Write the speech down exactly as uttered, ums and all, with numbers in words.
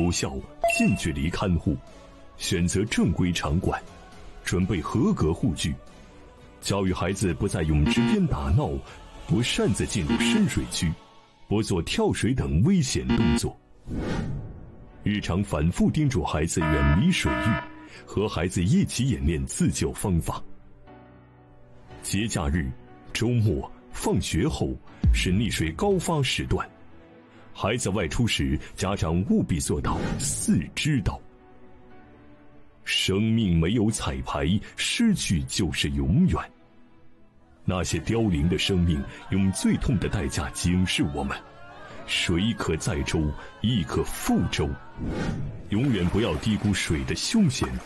有效、近距离看护，选择正规场馆，准备合格护具，教育孩子不在泳池边打闹，不擅自进入深水区，不做跳水等危险动作。日常反复叮嘱孩子远离水域，和孩子一起演练自救方法。节假日、周末、放学后是溺水高发时段，孩子外出时，家长务必做到四知道。生命没有彩排，失去就是永远。那些凋零的生命，用最痛的代价警示我们：水可载舟，亦可覆舟。永远不要低估水的凶险